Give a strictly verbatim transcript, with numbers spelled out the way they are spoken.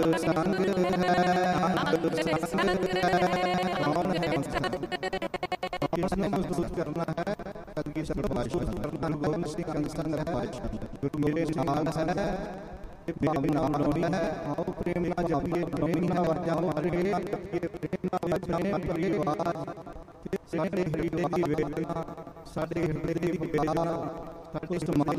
ਸੰਗ ਹੈ, ਅੰਗ ਸੰਗ ਹੈ, ਕੌਣ ਹੈ ਕਿਸ ਨੂੰ ਮਹਿਸੂਸ ਕਰਨਾ ਹੈ? ਕਲਗੀ ਸੰਗ ਪਾਤਸ਼ਾਹ ਗੁਰੂ ਗੋਬਿੰਦ ਸਿੰਘ ਅੰਗ ਸੰਗ ਪਾਤਸ਼ਾਹ ਗੁਰੂ ਮੇਰੇ ਸਾਥ ਹੈ ਤੇ ਭਾਵਨਾ ਬਣਾਉਣੀ ਹੈ। ਆਓ ਪ੍ਰੇਮ ਨਾਲ ਜਪੀਏ, ਪ੍ਰੇਮ ਨਾਲ ਵਰਜਾ ਮਾਰੇ, ਜਪੀਏ ਪ੍ਰੇਮ ਨਾਲ ਵਰਜਾ ਮਾਰੇ ਆਵਾਜ਼। ਸਾਡੇ ਹਿਰਦੇ ਦੀ ਵੇਦਨਾ, ਸਾਡੇ ਹਿਰਦੇ ਦੀ ਪੁਕਾਰ, ਸਾਡੇ ਸਮਾਜ